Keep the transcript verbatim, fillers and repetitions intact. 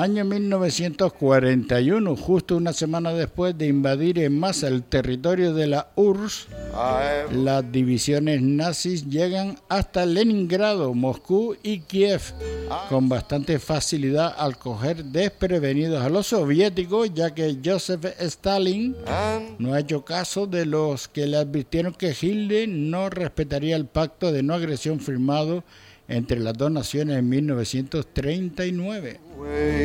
Año mil novecientos cuarenta y uno, justo una semana después de invadir en masa el territorio de la U R S S, las divisiones nazis llegan hasta Leningrado, Moscú y Kiev con bastante facilidad al coger desprevenidos a los soviéticos, ya que Joseph Stalin no ha hecho caso de los que le advirtieron que Hitler no respetaría el pacto de no agresión firmado entre las dos naciones en mil novecientos treinta y nueve.